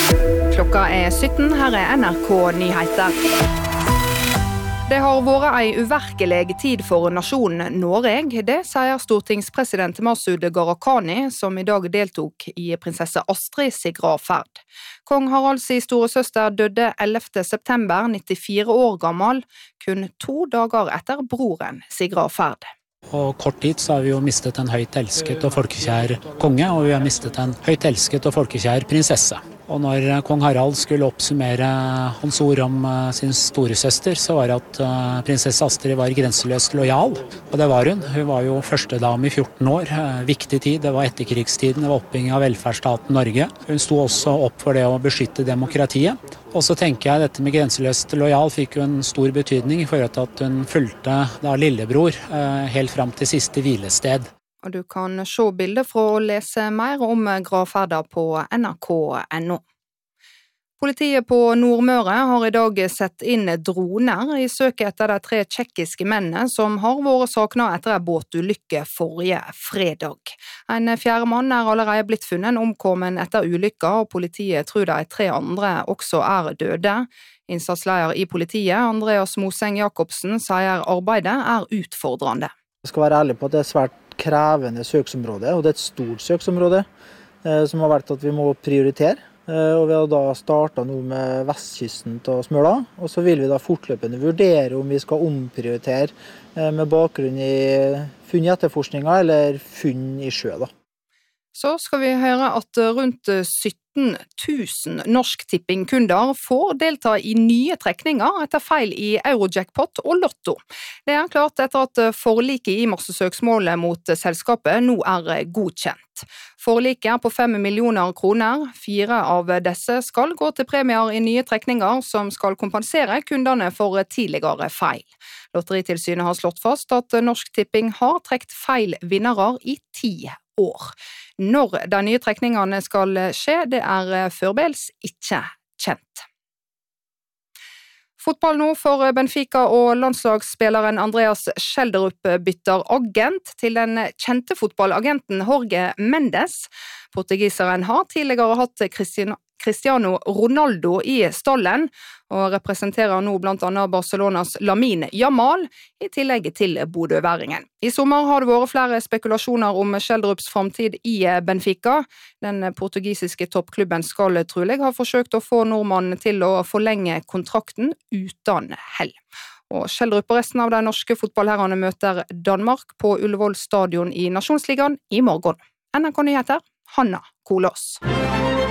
Klokka 17, her NRK Nyheter. Det har vært en uvirkelig tid for nasjonen Norge, det sier stortingspresident Masud Gharahkhani, som i dag deltok i prinsesse Astrids gravferd. Kong Haralds storesøster døde 11. september, 94 år gammel, kun 2 dager etter broren sin gravferd. På kort tid så har vi jo mistet en høyt elsket og folkekjær konge, og vi har mistet en høyt elsket og folkekjær prinsesse. Og når kong Harald skulle oppsummere hans ord om sin storesøster, så var det at prinsesse Astrid var grenseløst lojal. Og det var hun. Hun var jo førstedame i 14 år. Viktig tid, det var etterkrigstiden, det var oppbygging av velferdsstaten Norge. Hun sto også opp for det å beskytte demokratiet. Og så tenker jeg dette med grenseløst lojal fikk jo en stor betydning i forhold til at hun fulgte da lillebror helt fram til siste hvilested. Og du kan se bilder fra å lese mer om gravferda på nrk.no. Politiet på Nordmøre har i dag sett inn droner i søket etter de 3 tsjekkiske mennene som har vært savnet etter en båtulykke forrige fredag. En 4. mann er allerede blitt funnet omkommen etter ulykka, og politiet tror de 3 andre også er døde. Innsatsleder i politiet, Andreas Moseng Jacobsen, sier arbeidet er utfordrende. Jeg skal være ærlig på at det er svært krevende søksområde, og det er et stort søksområde som har vært at vi må prioritere. Og vi har da startet nå med vestkysten til Smøla, og så vil vi da fortløpende vurdere om vi skal omprioritere med bakgrunn i funn i etterforskninga eller funn i sjø. Så skal vi høre at rundt 17 000 Norsk Tipping-kunder får delta i nye trekninger etter feil i Eurojackpot og Lotto. Det er klart etter at forliket i massesøksmålet mot selskapet nå er godkjent. Forliket er på 5 millioner kroner. 4 av disse skal gå til premier i nye trekninger som skal kompensere kundene for tidligere feil. Lotteritilsynet har slått fast at Norsk Tipping har trekt feil vinnere i 10 år. Når de nye trekningene skal skje, det er foreløpig ikke kjent. Fotball nå for Benfica, og landslagsspilleren Andreas Schjelderup bytter agent til den kjente fotballagenten Jorge Mendes. Portugiseren har tidligere hatt Cristiano Ronaldo i stallen, og representerer nå blant annet Barcelonas Lamine Yamal, i tillegg til bodøværingen. I sommer har det vært flere spekulasjoner om Schjelderups framtid i Benfica. Den portugisiske toppklubben skal trolig ha forsøkt å få nordmannen til å forlenge kontrakten uten hell. Og Schjelderup og resten av de norske fotballherrene møter Danmark på Ullevål stadion i Nasjonsligaen i morgen. NRK Nyheter, Hanna Kolås.